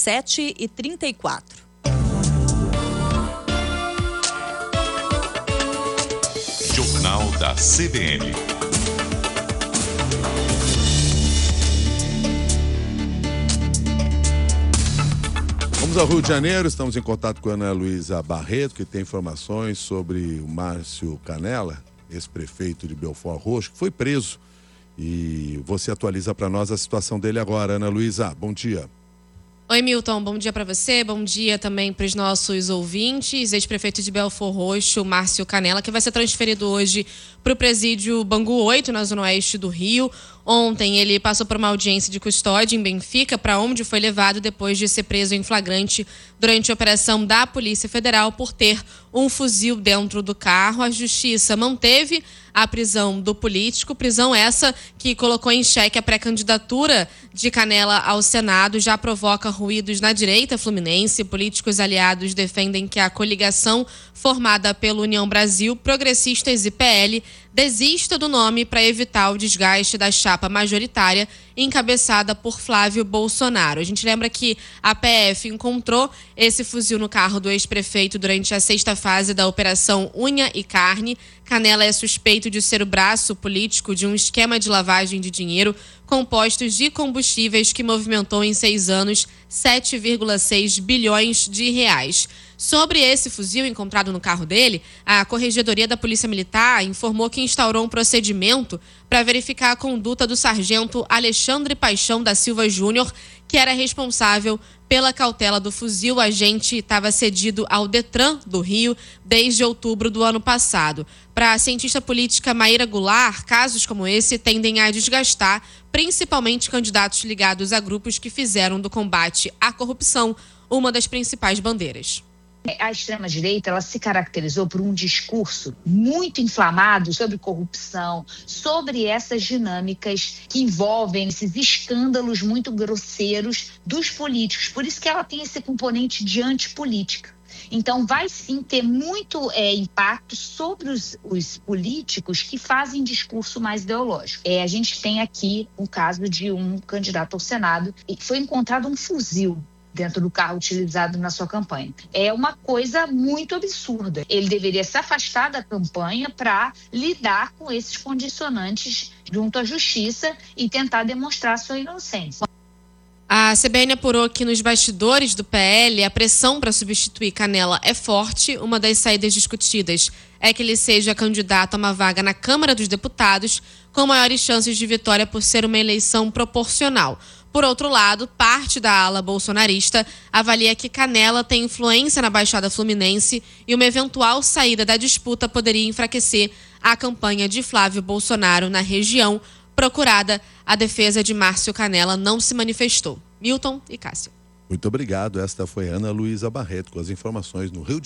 7h34. Jornal da CBN. Vamos ao Rio de Janeiro, estamos em contato com a Ana Luísa Barreto, que tem informações sobre o Márcio Canela, ex-prefeito de Belford Roxo, que foi preso. E você atualiza para nós a situação dele agora. Ana Luísa, bom dia. Oi, Milton, bom dia para você, bom dia também para os nossos ouvintes. Ex-prefeito de Belford Roxo, Márcio Canela, que vai ser transferido hoje para o presídio Bangu 8, na zona oeste do Rio. Ontem ele passou por uma audiência de custódia em Benfica, para onde foi levado depois de ser preso em flagrante durante a operação da Polícia Federal por ter um fuzil dentro do carro. A Justiça manteve a prisão do político, prisão essa que colocou em xeque a pré-candidatura de Canela ao Senado, já provoca ruídos na direita fluminense. Políticos aliados defendem que a coligação formada pela União Brasil, Progressistas e PL desista do nome para evitar o desgaste da chapa majoritária encabeçada por Flávio Bolsonaro. A gente lembra que a PF encontrou esse fuzil no carro do ex-prefeito durante a 6ª fase da Operação Unha e Carne. Canela é suspeito de ser o braço político de um esquema de lavagem de dinheiro com postos de combustíveis que movimentou em 6 anos 7,6 bilhões de reais. Sobre esse fuzil encontrado no carro dele, a Corregedoria da Polícia Militar informou que instaurou um procedimento para verificar a conduta do sargento Alexandre Paixão da Silva Júnior, que era responsável pela cautela do fuzil. O agente estava cedido ao Detran do Rio desde outubro do ano passado. Para a cientista política Maíra Goulart, casos como esse tendem a desgastar principalmente candidatos ligados a grupos que fizeram do combate à corrupção uma das principais bandeiras. A extrema-direita, ela se caracterizou por um discurso muito inflamado sobre corrupção, sobre essas dinâmicas que envolvem esses escândalos muito grosseiros dos políticos. Por isso que ela tem esse componente de antipolítica. Então, vai sim ter muito impacto sobre os políticos que fazem discurso mais ideológico. A gente tem aqui um caso de um candidato ao Senado e foi encontrado um fuzil dentro do carro utilizado na sua campanha. É uma coisa muito absurda. Ele deveria se afastar da campanha para lidar com esses condicionantes junto à justiça e tentar demonstrar sua inocência. A CBN apurou que nos bastidores do PL a pressão para substituir Canela é forte. Uma das saídas discutidas é que ele seja candidato a uma vaga na Câmara dos Deputados, com maiores chances de vitória por ser uma eleição proporcional. Por outro lado, parte da ala bolsonarista avalia que Canela tem influência na Baixada Fluminense e uma eventual saída da disputa poderia enfraquecer a campanha de Flávio Bolsonaro na região. Procurada, a defesa de Márcio Canela não se manifestou. Milton e Cássio. Muito obrigado. Esta foi Ana Luísa Barreto com as informações no Rio de Janeiro.